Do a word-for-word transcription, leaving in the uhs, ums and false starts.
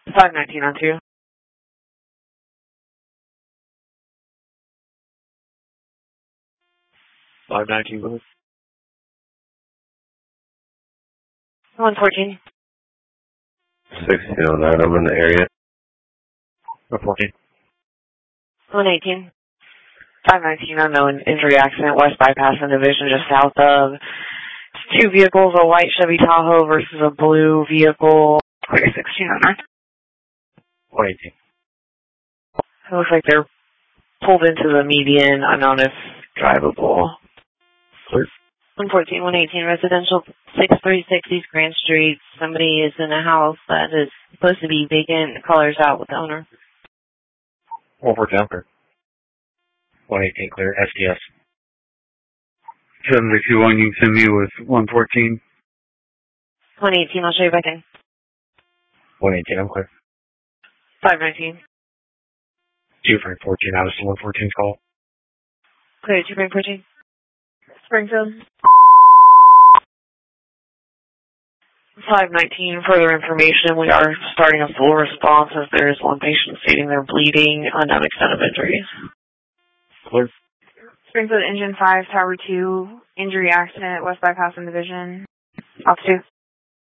five nineteen on two. five nineteen, Willis. one fourteen. sixteen oh nine, I'm in the area. one fourteen. one eighteen. five nineteen, unknown injury accident, west bypass and division just south of. It's two vehicles, a white Chevy Tahoe versus a blue vehicle. Clear sixteen oh nine. one eighteen. It looks like they're pulled into the median, unknown if drivable. Clear. one fourteen, one eighteen, residential six three six East Grand Street. Somebody is in a house that is supposed to be vacant. Colors out with the owner. one fourteen, clear. one eighteen, clear. S D S. seven three two one, you can send me with one fourteen. one eighteen, I'll show you back in. one eighteen, I'm clear. five nineteen. two frame fourteen, out of one fourteen's call. Clear, two frame fourteen. Springfield. five nineteen, further information. We are starting a full response as there is one patient stating they're bleeding, unknown extent of injuries. Clear. Springfield Engine five, Tower two, injury accident, west bypass and division. Off two.